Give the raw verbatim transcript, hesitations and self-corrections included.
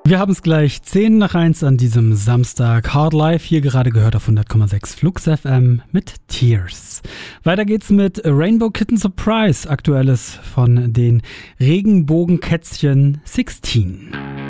Wir haben es gleich zehn nach eins an diesem Samstag. Hard Life, hier gerade gehört auf hundert Komma sechs Flux F M mit Tears. Weiter geht's mit Rainbow Kitten Surprise, aktuelles von den Regenbogenkätzchen sechzehn.